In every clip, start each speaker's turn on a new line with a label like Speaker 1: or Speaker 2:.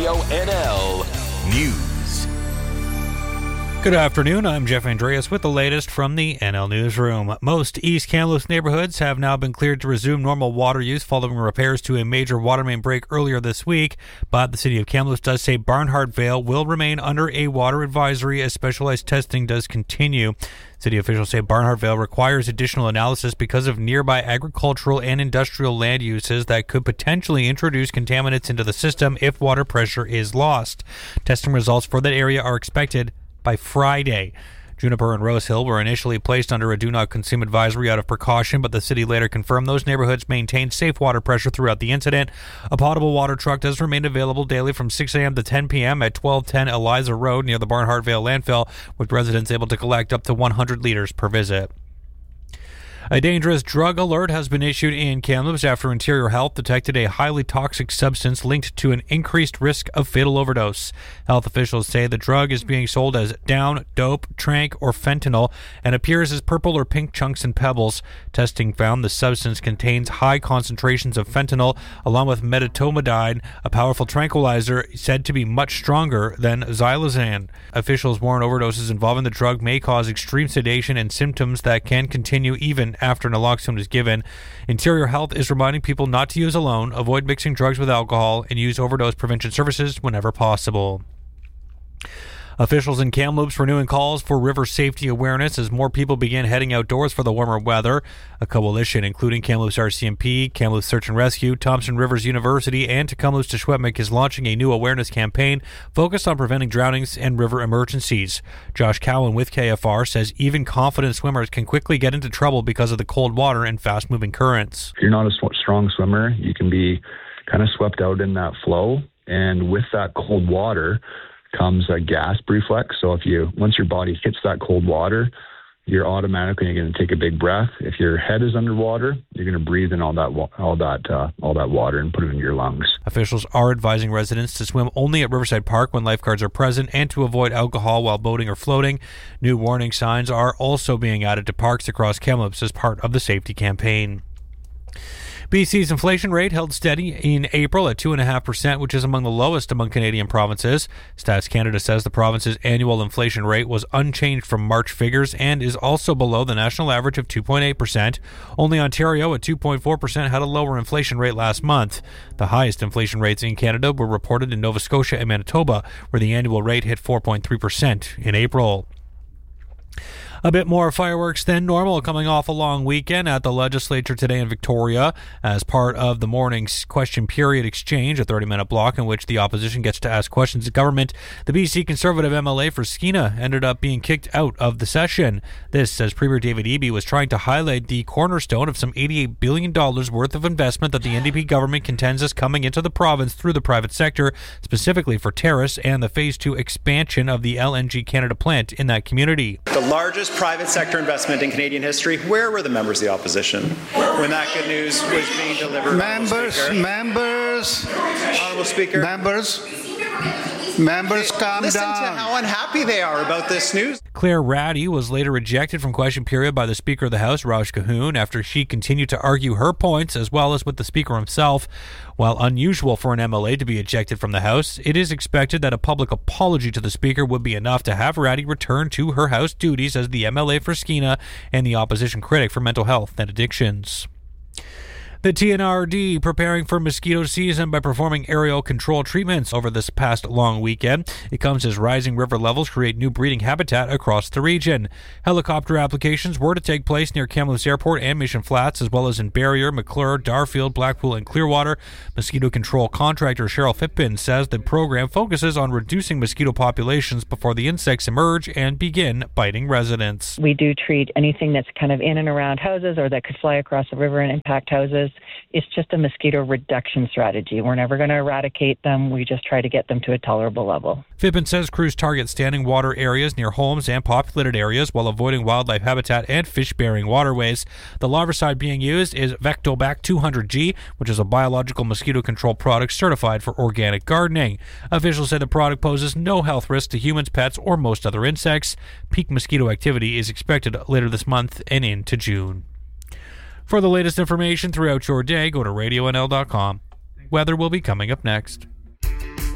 Speaker 1: Radio NL News.
Speaker 2: Good afternoon, I'm Jeff Andreas with the latest from the NL Newsroom. Most East Kamloops neighborhoods have now been cleared to resume normal water use following repairs to a major water main break earlier this week, but the City of Kamloops does say Barnhart Vale will remain under a water advisory as specialized testing does continue. City officials say Barnhart Vale requires additional analysis because of nearby agricultural and industrial land uses that could potentially introduce contaminants into the system if water pressure is lost. Testing results for that area are expected by Friday. Juniper and Rose Hill were initially placed under a do not consume advisory out of precaution, but the city later confirmed those neighborhoods maintained safe water pressure throughout the incident. A potable water truck does remain available daily from 6 a.m. to 10 p.m. at 1210 Eliza Road near the Barnhart Vale landfill, with residents able to collect up to 100 liters per visit. A dangerous drug alert has been issued in Kamloops after Interior Health detected a highly toxic substance linked to an increased risk of fatal overdose. Health officials say the drug is being sold as down, dope, tranq, or fentanyl and appears as purple or pink chunks and pebbles. Testing found the substance contains high concentrations of fentanyl along with medetomidine, a powerful tranquilizer said to be much stronger than xylazine. Officials warn overdoses involving the drug may cause extreme sedation and symptoms that can continue even after naloxone is given. Interior Health is reminding people not to use alone, avoid mixing drugs with alcohol, and use overdose prevention services whenever possible. Officials in Kamloops renewing calls for river safety awareness as more people begin heading outdoors for the warmer weather. A coalition including Kamloops RCMP, Kamloops Search and Rescue, Thompson Rivers University, and Tecumseh Secwepemc is launching a new awareness campaign focused on preventing drownings and river emergencies. Josh Cowan with KFR says even confident swimmers can quickly get into trouble because of the cold water and fast-moving currents.
Speaker 3: If you're not a strong swimmer, you can be kind of swept out in that flow, and with that cold water comes a gasp reflex. So once your body hits that cold water, you're automatically going to take a big breath. If your head is underwater, you're going to breathe in all that water and put it in your lungs.
Speaker 2: Officials are advising residents to swim only at Riverside Park when lifeguards are present and to avoid alcohol while boating or floating. New warning signs are also being added to parks across Kamloops as part of the safety campaign. BC's inflation rate held steady in April at 2.5%, which is among the lowest among Canadian provinces. Stats Canada says the province's annual inflation rate was unchanged from March figures and is also below the national average of 2.8%. Only Ontario at 2.4% had a lower inflation rate last month. The highest inflation rates in Canada were reported in Nova Scotia and Manitoba, where the annual rate hit 4.3% in April. A bit more fireworks than normal coming off a long weekend at the legislature today in Victoria as part of the morning's question period exchange, a 30-minute block in which the opposition gets to ask questions of government. The BC Conservative MLA for Skeena ended up being kicked out of the session. This as Premier David Eby was trying to highlight the cornerstone of some $88 billion worth of investment that the NDP government contends is coming into the province through the private sector, specifically for Terrace and the Phase 2 expansion of the LNG Canada plant in that community.
Speaker 4: The largest private sector investment in Canadian history. Where were the members of the opposition when that good news was being delivered?
Speaker 5: Members,
Speaker 4: Honourable Speaker.
Speaker 5: Members, calm
Speaker 4: Listen
Speaker 5: down.
Speaker 4: to how unhappy they are about this news.
Speaker 2: Claire Ratty was later ejected from question period by the Speaker of the House, Raj Cahoon, after she continued to argue her points as well as with the Speaker himself. While unusual for an MLA to be ejected from the House, it is expected that a public apology to the Speaker would be enough to have Ratty return to her House duties as the MLA for Skeena and the opposition critic for mental health and addictions. The TNRD preparing for mosquito season by performing aerial control treatments over this past long weekend. It comes as rising river levels create new breeding habitat across the region. Helicopter applications were to take place near Kamloops Airport and Mission Flats, as well as in Barrier, McClure, Darfield, Blackpool, and Clearwater. Mosquito control contractor Cheryl Fitpin says the program focuses on reducing mosquito populations before the insects emerge and begin biting residents.
Speaker 6: We do treat anything that's kind of in and around houses or that could fly across the river and impact houses. It's just a mosquito reduction strategy. We're never going to eradicate them. We just try to get them to a tolerable level.
Speaker 2: Fitpin says crews target standing water areas near homes and populated areas while avoiding wildlife habitat and fish-bearing waterways. The larvicide being used is Vectobac 200G, which is a biological mosquito control product certified for organic gardening. Officials say the product poses no health risk to humans, pets, or most other insects. Peak mosquito activity is expected later this month and into June. For the latest information throughout your day, go to radionl.com. Weather will be coming up next.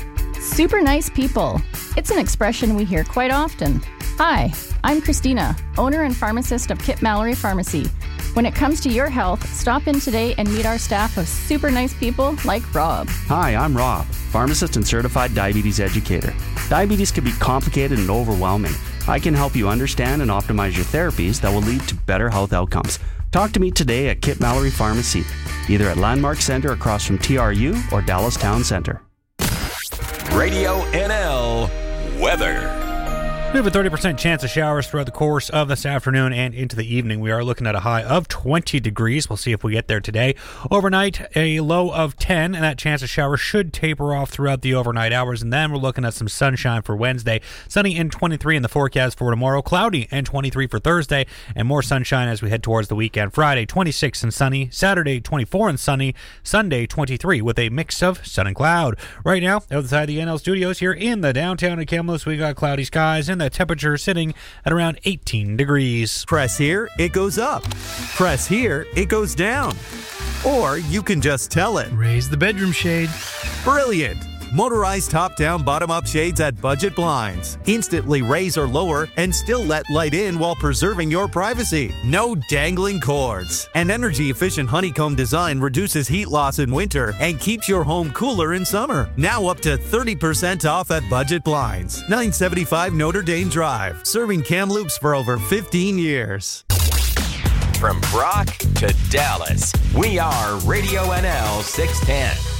Speaker 5: Super nice people. It's an expression we hear quite often. Hi, I'm Christina, owner and pharmacist of Kip Mallory Pharmacy. When it comes to your health, stop in today and meet our staff of super nice people like Rob.
Speaker 7: Hi, I'm Rob, pharmacist and certified diabetes educator. Diabetes can be complicated and overwhelming. I can help you understand and optimize your therapies that will lead to better health outcomes. Talk to me today at Kip Mallory Pharmacy, either at Landmark Center across from TRU or Dallas Town Center.
Speaker 1: Radio NL weather.
Speaker 2: We have a 30% chance of showers throughout the course of this afternoon and into the evening. We are looking at a high of 20 degrees. We'll see if we get there today. Overnight, a low of 10, and that chance of showers should taper off throughout the overnight hours. And then we're looking at some sunshine for Wednesday. Sunny and 23 in the forecast for tomorrow. Cloudy and 23 for Thursday, and more sunshine as we head towards the weekend. Friday, 26 and sunny. Saturday, 24 and sunny. Sunday, 23 with a mix of sun and cloud. Right now, outside the NL studios here in the downtown of Kamloops, we got cloudy skies and the temperature sitting at around 18 degrees.
Speaker 8: Press here, it goes up. Press here, it goes down. Or you can just tell it.
Speaker 9: Raise the bedroom shade.
Speaker 8: Brilliant! Motorized top-down, bottom-up shades at Budget Blinds. Instantly raise or lower and still let light in while preserving your privacy. No dangling cords. An energy-efficient honeycomb design reduces heat loss in winter and keeps your home cooler in summer. Now up to 30% off at Budget Blinds. 975 Notre Dame Drive. Serving Kamloops for over 15 years.
Speaker 1: From Brock to Dallas, we are Radio NL 610.